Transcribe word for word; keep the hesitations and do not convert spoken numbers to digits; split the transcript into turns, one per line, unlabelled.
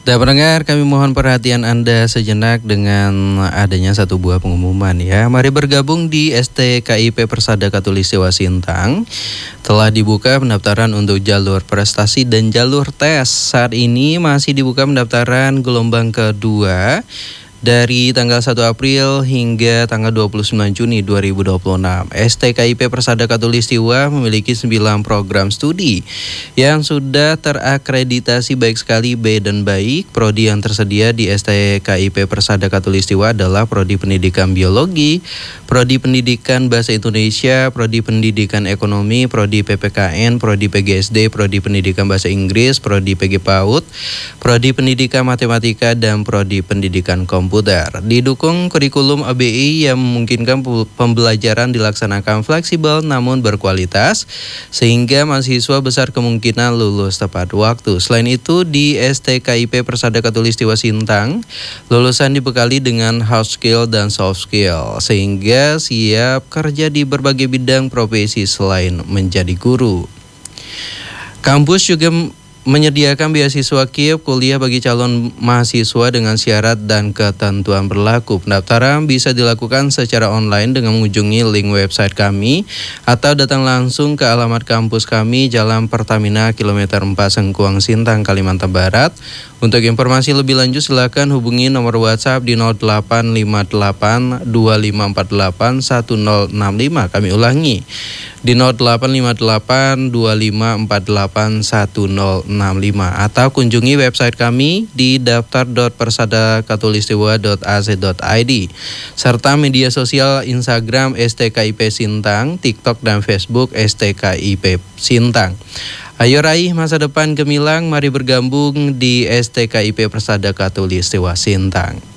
Dan pendengar, kami mohon perhatian Anda sejenak dengan adanya satu buah pengumuman ya. Mari bergabung di S T K I P Persada Khatulistiwa Sintang. Telah dibuka pendaftaran untuk jalur prestasi dan jalur tes. Saat ini masih dibuka pendaftaran gelombang kedua dari tanggal satu April hingga tanggal dua puluh sembilan Juni dua ribu dua puluh enam. S T K I P Persada Khatulistiwa memiliki sembilan program studi yang sudah terakreditasi baik sekali B dan baik. Prodi yang tersedia di S T K I P Persada Khatulistiwa adalah Prodi Pendidikan Biologi, Prodi Pendidikan Bahasa Indonesia, Prodi Pendidikan Ekonomi, Prodi P P K N, Prodi P G S D, Prodi Pendidikan Bahasa Inggris, Prodi P G PAUD, Prodi Pendidikan Matematika, dan Prodi Pendidikan Komputer. Didukung kurikulum A B I yang memungkinkan pembelajaran dilaksanakan fleksibel namun berkualitas, sehingga mahasiswa besar kemungkinan lulus tepat waktu. Selain itu, di S T K I P Persada Khatulistiwa Sintang, lulusan dibekali dengan hard skill dan soft skill, sehingga siap kerja di berbagai bidang profesi selain menjadi guru. Kampus juga menyediakan beasiswa K I P kuliah bagi calon mahasiswa dengan syarat dan ketentuan berlaku. Pendaftaran bisa dilakukan secara online dengan mengunjungi link website kami atau datang langsung ke alamat kampus kami, Jalan Pertamina kilometer empat Sengkuang, Sintang, Kalimantan Barat. Untuk informasi lebih lanjut silakan hubungi nomor WhatsApp di nol delapan lima delapan dua lima empat delapan satu nol enam lima. Kami ulangi di nol delapan lima delapan dua lima empat delapan satu nol enam lima atau kunjungi website kami di daftar dot persada khatulistiwa dot a c dot i d serta media sosial Instagram S T K I P Sintang, TikTok dan Facebook S T K I P Sintang. Ayo raih masa depan gemilang, mari bergabung di S T K I P Persada Khatulistiwa Sintang.